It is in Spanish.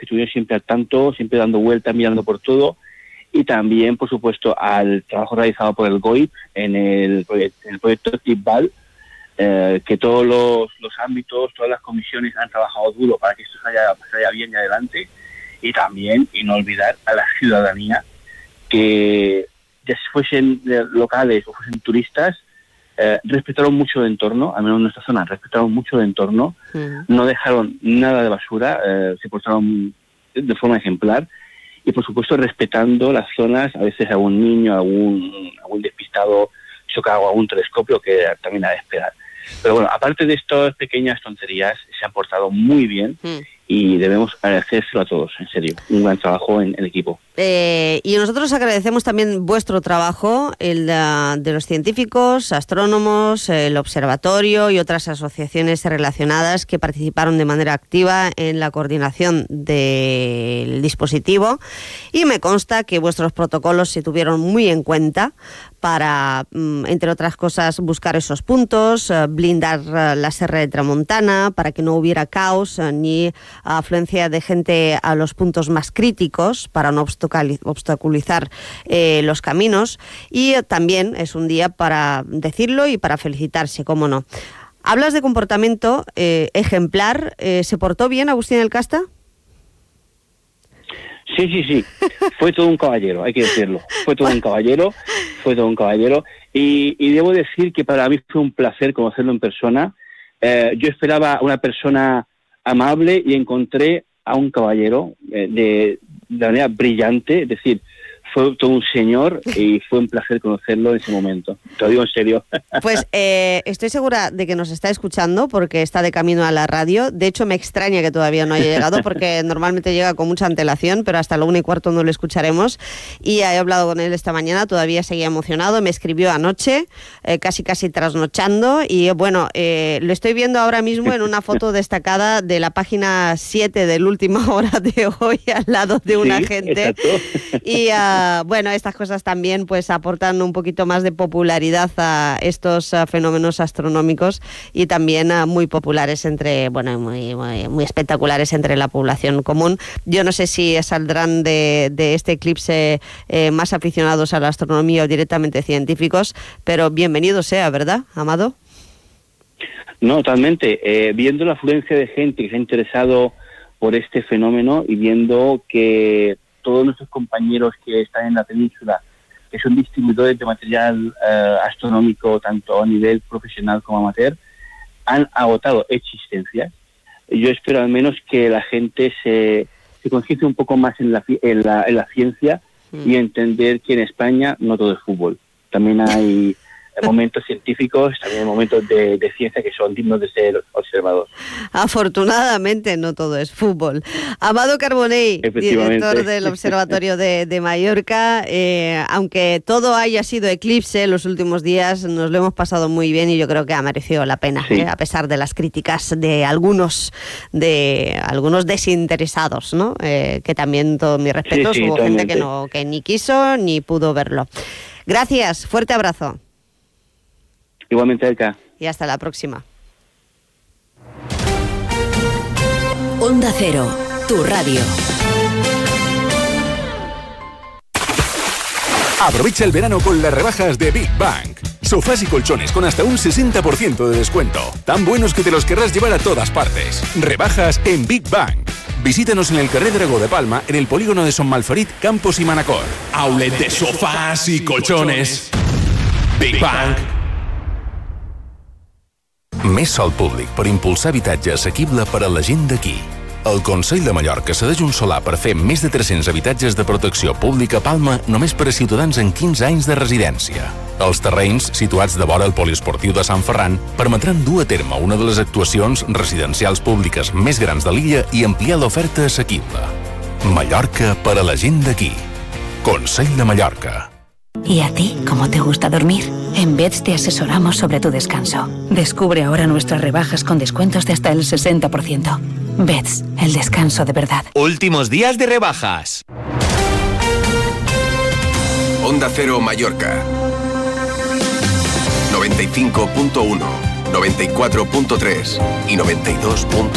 estuvieron siempre al tanto, siempre dando vueltas, mirando por todo, y también, por supuesto, al trabajo realizado por el GOIP en el proyecto TIPVAL, que todos los ámbitos, todas las comisiones han trabajado duro para que esto salga bien y adelante, y también, y no olvidar, a la ciudadanía, que ya fuesen locales o fuesen turistas, respetaron mucho el entorno, al menos en nuestra zona, respetaron mucho el entorno, no dejaron nada de basura, se portaron de forma ejemplar, y por supuesto respetando las zonas, a veces algún niño, algún despistado chocado a algún telescopio, que también ha de esperar. Pero bueno, aparte de estas pequeñas tonterías, se han portado muy bien y debemos agradecérselo a todos, en serio. Un gran trabajo en equipo. Y nosotros agradecemos también vuestro trabajo, el de los científicos, astrónomos, el observatorio y otras asociaciones relacionadas que participaron de manera activa en la coordinación del dispositivo, y me consta que vuestros protocolos se tuvieron muy en cuenta para, entre otras cosas, buscar esos puntos, blindar la Serra de Tramontana para que no hubiera caos ni afluencia de gente a los puntos más críticos para no obstaculizar los caminos, y también es un día para decirlo y para felicitarse, cómo no. Hablas de comportamiento ejemplar. ¿Se portó bien Agustín del Casta? Sí. Fue todo un caballero, hay que decirlo. Fue todo un caballero. Y debo decir que para mí fue un placer conocerlo en persona. Yo esperaba a una persona amable y encontré a un caballero de manera brillante, es decir, fue todo un señor y fue un placer conocerlo en ese momento. Te lo digo en serio. Pues estoy segura de que nos está escuchando porque está de camino a la radio. De hecho, me extraña que todavía no haya llegado porque normalmente llega con mucha antelación, pero hasta la 1:15 no lo escucharemos. Y he hablado con él esta mañana, todavía seguía emocionado. Me escribió anoche, casi trasnochando. Y bueno, lo estoy viendo ahora mismo en una foto destacada de la página 7 del Última Hora de hoy, al lado de un agente. Exacto. Y bueno, estas cosas también pues aportan un poquito más de popularidad a estos fenómenos astronómicos, y también muy populares muy espectaculares entre la población común. Yo no sé si saldrán de este eclipse más aficionados a la astronomía o directamente científicos, pero bienvenido sea, ¿verdad, Amado? No, totalmente. Viendo la afluencia de gente que se ha interesado por este fenómeno y viendo que todos nuestros compañeros que están en la península, que son distribuidores de material astronómico tanto a nivel profesional como amateur, han agotado existencias. Yo espero al menos que la gente se conciencie un poco más en la ciencia y entender que en España no todo es fútbol. También hay momentos científicos, también momentos de ciencia que son dignos de ser observados. Afortunadamente no todo es fútbol. Amado Carbonell, director del Observatorio de Mallorca, aunque todo haya sido eclipse en los últimos días, nos lo hemos pasado muy bien y yo creo que ha merecido la pena, sí. A pesar de las críticas de algunos desinteresados, ¿no? Que también todo mi respeto, hubo gente que ni quiso ni pudo verlo. Gracias, fuerte abrazo. Igualmente, Elka. Y hasta la próxima. Onda Cero, tu radio. Aprovecha el verano con las rebajas de Big Bang. Sofás y colchones con hasta un 60% de descuento. Tan buenos que te los querrás llevar a todas partes. Rebajas en Big Bang. Visítanos en el carrer Dragó de Palma, en el polígono de Son Malferit, Campos y Manacor. Outlet de sofás y colchones. Big Bang. Més sòl públic per impulsar habitatge assequible per a la gent d'aquí. El Consell de Mallorca cedeix un solar per fer més de 300 habitatges de protecció pública a Palma només per a ciutadans amb 15 anys de residència. Els terrenys, situats de vora el poliesportiu de Sant Ferran, permetran dur a terme una de les actuacions residencials públiques més grans de l'illa i ampliar l'oferta assequible. Mallorca per a la gent d'aquí. Consell de Mallorca. ¿Y a ti cómo te gusta dormir? En Beds te asesoramos sobre tu descanso. Descubre ahora nuestras rebajas con descuentos de hasta el 60%. Beds, el descanso de verdad. Últimos días de rebajas. Onda Cero Mallorca. 95.1, 94.3 y 92.8.